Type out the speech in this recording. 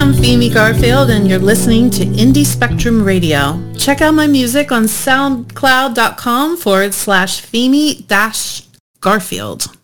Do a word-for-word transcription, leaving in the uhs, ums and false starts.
I'm Femi Garfield, and you're listening to Indie Spectrum Radio. Check out my music on soundcloud.com forward slash Femi dash Garfield.